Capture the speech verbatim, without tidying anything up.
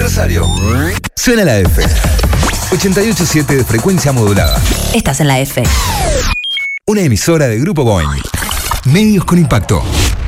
Rosario. Suena la F. ochenta y ocho punto siete de frecuencia modulada. Estás en la F. Una emisora de Grupo Boing. Medios con impacto.